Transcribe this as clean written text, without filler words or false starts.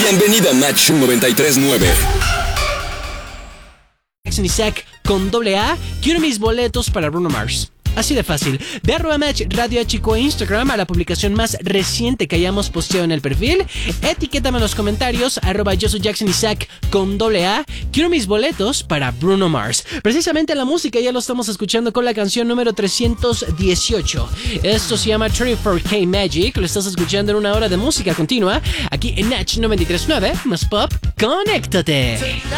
Bienvenida a Match 93.9. Jackson Isaac con AA. Quiero mis boletos para Bruno Mars. Así de fácil. Ve a Match Radio Chico e Instagram a la publicación más reciente que hayamos posteado en el perfil. Etiquétame en los comentarios @yo soy Jackson Isaac con AA. Quiero mis boletos para Bruno Mars. Precisamente la música ya lo estamos escuchando con la canción número 318. Esto se llama 34K Magic. Lo estás escuchando en una hora de música continua aquí en Match 93.9. Más pop, conéctate.